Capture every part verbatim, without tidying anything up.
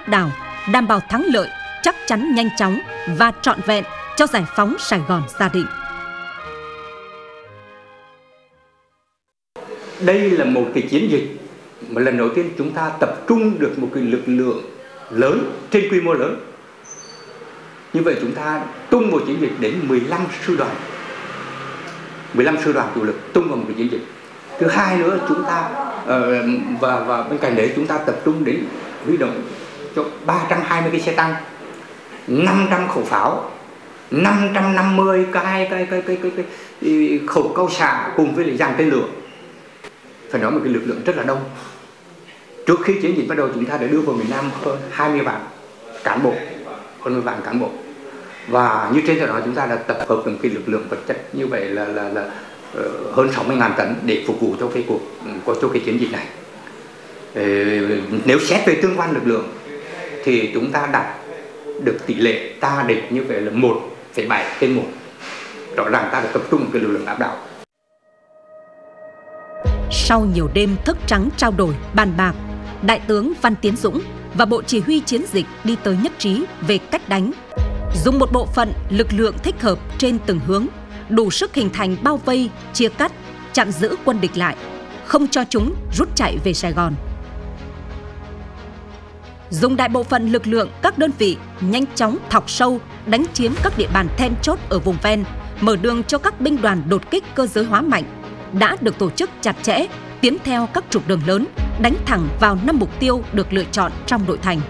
áp đảo, đảm bảo thắng lợi, chắc chắn, nhanh chóng và trọn vẹn cho giải phóng Sài Gòn Gia Định. Đây là một cái chiến dịch mà lần đầu tiên chúng ta tập trung được một cái lực lượng lớn, trên quy mô lớn. Như vậy chúng ta tung một chiến dịch đến mười lăm sư đoàn, mười lăm sư đoàn chủ lực tung vào một cái chiến dịch. Thứ hai nữa, chúng ta uh, và và bên cạnh đấy chúng ta tập trung đến huy động cho ba trăm hai mươi cái xe tăng, năm trăm khẩu pháo, năm trăm năm mươi cái cái cái cái cái, cái, cái khẩu cao xạ cùng với lại dàn tên lửa. Phải nói một cái lực lượng rất là đông. Trước khi chiến dịch bắt đầu, chúng ta đã đưa vào miền Nam hơn hai mươi vạn cán bộ, hơn hai mươi vạn cán bộ. Và như trên tôi nói, chúng ta đã tập hợp được cái lực lượng vật chất như vậy là là là uh, hơn sáu mươi nghìn tấn để phục vụ cho cái cuộc cho cái chiến dịch này. Uh, nếu xét về tương quan lực lượng thì chúng ta đạt được tỷ lệ ta địch như vậy là một phẩy bảy trên một. Rõ ràng ta đã tập trung một cái lực lượng áp đảo. Sau nhiều đêm thức trắng trao đổi, bàn bạc, Đại tướng Văn Tiến Dũng và Bộ Chỉ huy Chiến dịch đi tới nhất trí về cách đánh. Dùng một bộ phận lực lượng thích hợp trên từng hướng, đủ sức hình thành bao vây, chia cắt, chặn giữ quân địch lại, không cho chúng rút chạy về Sài Gòn. Dùng đại bộ phận lực lượng các đơn vị nhanh chóng thọc sâu, đánh chiếm các địa bàn then chốt ở vùng ven, mở đường cho các binh đoàn đột kích cơ giới hóa mạnh, đã được tổ chức chặt chẽ, tiến theo các trục đường lớn, đánh thẳng vào năm mục tiêu được lựa chọn trong nội thành.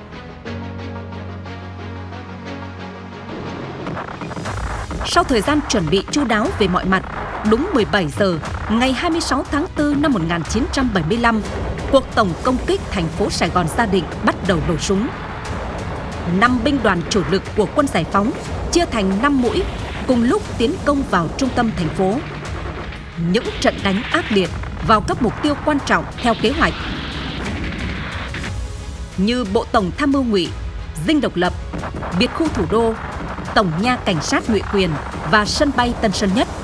Sau thời gian chuẩn bị chu đáo về mọi mặt, đúng mười bảy giờ ngày hai mươi sáu tháng tư năm một nghìn chín trăm bảy mươi lăm, cuộc tổng công kích thành phố Sài Gòn Gia Định bắt đầu nổ súng. Năm binh đoàn chủ lực của quân giải phóng chia thành năm mũi, cùng lúc tiến công vào trung tâm thành phố. Những trận đánh ác liệt vào các mục tiêu quan trọng theo kế hoạch như Bộ Tổng Tham mưu Ngụy, Dinh Độc Lập, Biệt khu Thủ đô, Tổng nha Cảnh sát Ngụy Quyền và sân bay Tân Sơn Nhất.